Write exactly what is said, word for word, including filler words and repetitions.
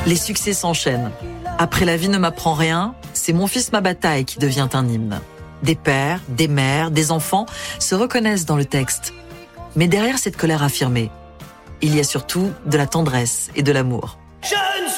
Les succès s'enchaînent. Après La vie ne m'apprend rien, c'est Mon fils ma bataille qui devient un hymne. Des pères, des mères, des enfants se reconnaissent dans le texte. Mais derrière cette colère affirmée, il y a surtout de la tendresse et de l'amour.